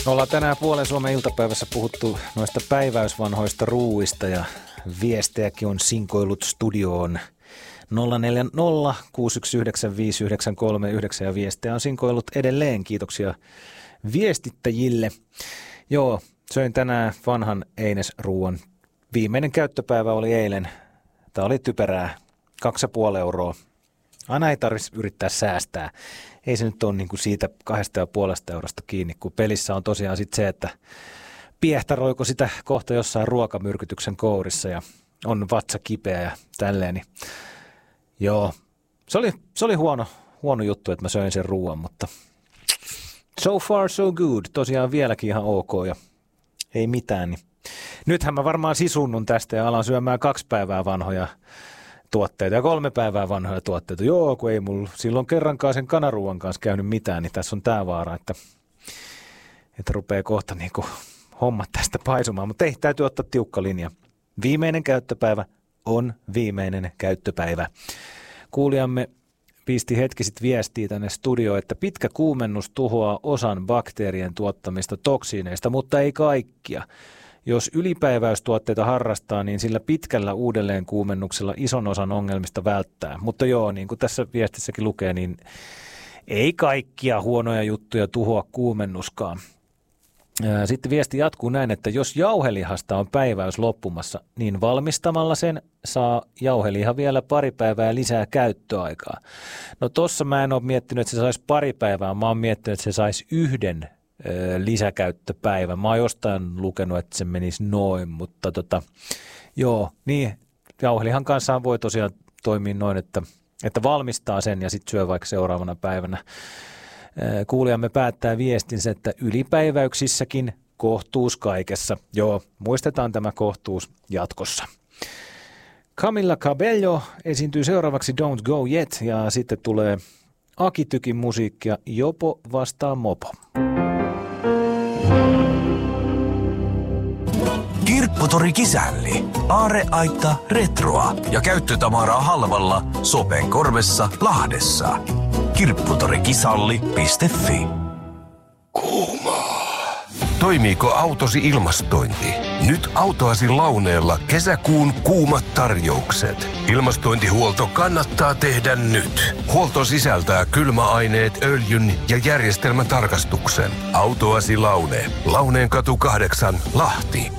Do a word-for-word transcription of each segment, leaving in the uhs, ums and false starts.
Ollaan tänään Puolen Suomen iltapäivässä puhuttu noista päiväysvanhoista ruuista ja viestejäkin on sinkoillut studioon nolla neljä nolla kuusi yksi yhdeksän viisi yhdeksän kolme yhdeksän ja viestejä on sinkoillut edelleen. Kiitoksia viestittäjille. Joo, söin tänään vanhan einesruuan. Viimeinen käyttöpäivä oli eilen. Tämä oli typerää. Kaksi ja puoli euroa. Aina ei tarvitsisi yrittää säästää. Ei se nyt ole niin kuin siitä kahdesta ja puolesta eurosta kiinni, kun pelissä on tosiaan sit se, että piehtaroiko sitä kohta jossain ruokamyrkytyksen kourissa ja on vatsa kipeä ja tälleen. Niin joo, se oli, se oli huono, huono juttu, että mä söin sen ruoan, mutta so far so good. Tosiaan vieläkin ihan ok ja ei mitään. Niin. Nythän mä varmaan sisunnun tästä ja alan syömään kaksi päivää vanhoja tuotteita ja kolme päivää vanhoja tuotteita. Joo, kun ei mulla silloin kerrankaan sen kanaruuan kanssa käynyt mitään, niin tässä on tää vaara, että, että rupeaa kohta niin kuin hommat tästä paisumaan. Mutta ei, täytyy ottaa tiukka linja. Viimeinen käyttöpäivä on viimeinen käyttöpäivä. Kuulijamme pisti hetki sitten viestiä tänne studioon, että pitkä kuumennus tuhoaa osan bakteerien tuottamista toksiineista, mutta ei kaikkia. Jos ylipäiväystuotteita harrastaa, niin sillä pitkällä uudelleen kuumennuksella ison osan ongelmista välttää. Mutta joo, niin kuin tässä viestissäkin lukee, niin ei kaikkia huonoja juttuja tuhoa kuumennuskaan. Sitten viesti jatkuu näin, että jos jauhelihasta on päiväys loppumassa, niin valmistamalla sen saa jauheliha vielä pari päivää lisää käyttöaikaa. No tossa mä en ole miettinyt, että se saisi pari päivää, mä oon miettinyt, että se saisi yhden lisäkäyttöpäivä. Mä oon jostain lukenut, että se menisi noin, mutta tota, joo, niin jauhelihan kanssa voi tosiaan toimia noin, että, että valmistaa sen ja sitten syö vaikka seuraavana päivänä. Kuulijamme päättää viestinsä, että ylipäiväyksissäkin kohtuus kaikessa. Joo, muistetaan tämä kohtuus jatkossa. Camila Cabello esiintyy seuraavaksi Don't Go Yet ja sitten tulee Aki Tykin musiikkia Jopo vastaa Mopo. Kirpputori Kisälli. Aarreaitta retroa ja käyttötavaraa halvalla Sopen korvessa Lahdessa. kirpputorikisalli piste fi. Kuumaa. Toimiiko autosi ilmastointi? Nyt autoasi Launeella kesäkuun kuumat tarjoukset. Ilmastointihuolto kannattaa tehdä nyt. Huolto sisältää kylmäaineet, öljyn ja järjestelmätarkastuksen. Autoasi Laune. Launeenkatu kahdeksan, Lahti.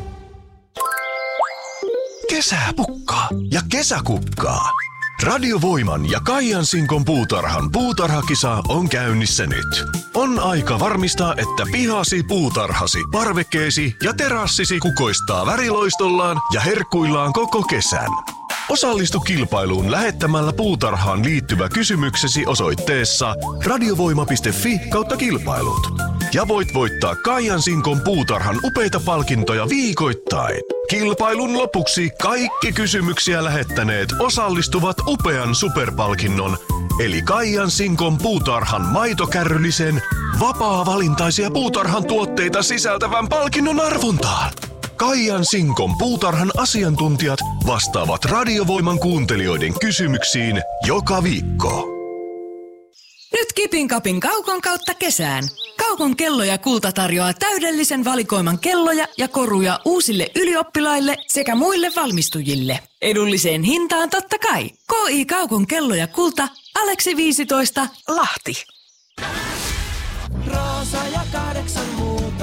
Kesää pukkaa ja kesäkukkaa. Radiovoiman ja Kaijan Sinkon puutarhan puutarhakisa on käynnissä nyt. On aika varmistaa, että pihasi, puutarhasi, parvekkeesi ja terassisi kukoistaa väriloistollaan ja herkkuillaan koko kesän. Osallistu kilpailuun lähettämällä puutarhaan liittyvä kysymyksesi osoitteessa radiovoima piste fi kautta kilpailut. Ja voit voittaa Kaijan Sinkon puutarhan upeita palkintoja viikoittain. Kilpailun lopuksi kaikki kysymyksiä lähettäneet osallistuvat upean superpalkinnon, eli Kaijan Sinkon puutarhan maitokärryllisen vapaa-valintaisia puutarhan tuotteita sisältävän palkinnon arvontaan. Kaijan Sinkon puutarhan asiantuntijat vastaavat radiovoiman kuuntelijoiden kysymyksiin joka viikko. Nyt Kipin Kapin Kaukon kautta kesään. Kaukon Kello ja Kulta tarjoaa täydellisen valikoiman kelloja ja koruja uusille ylioppilaille sekä muille valmistujille. Edulliseen hintaan totta kai. K I Kaukon Kello ja Kulta, Aleksi viisitoista, Lahti. Roosa ja kahdeksan muuta.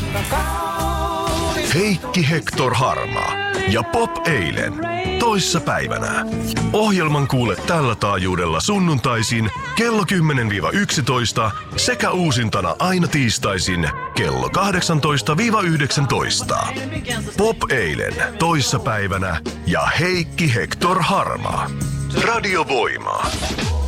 Heikki Hector Harma ja Pop eilen toissa päivänä. Ohjelman kuule tällä taajuudella sunnuntaisin kello kymmenen yksitoista sekä uusintana aina tiistaisin kello kahdeksantoista yhdeksäntoista. Pop eilen toissa päivänä ja Heikki Hector Harma. Radiovoima.